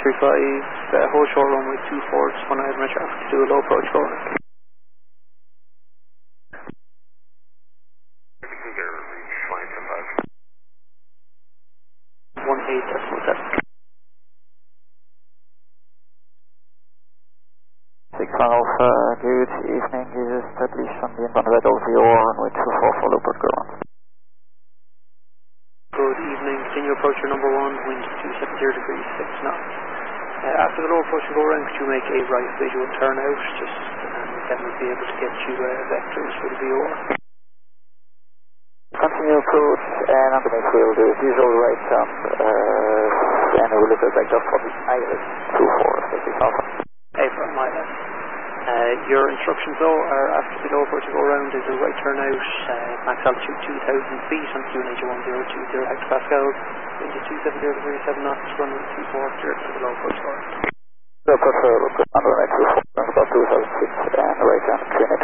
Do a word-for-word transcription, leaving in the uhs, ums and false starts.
three five, uh, hold short runway two four, just one item of traffic to do a low approach going. one eight, that's one seven. six Alpha, good evening, this is established on the inbound red O V O runway two four for low approach going. Good evening, continue approach your number one, wind two seven zero degrees, six knots. Uh, after the low approach you go around, could you make a right visual turn out, just, and then we'll be able to get you uh, vectors for the V O R. Continue approach, and underneath we'll do visual right turn, uh, and we'll look at vector for the islet two four, so six Alpha. Hey, from my left. Uh, your instructions though are after the low approach you go around is a right turn out, uh, max altitude two thousand feet on Q N H one zero two zero hectopascals, into two seven zero degrees seven knots, runway two four, clear for the low approach go around. So approach for look at runway two four, about two thousand feet, and right turn Q N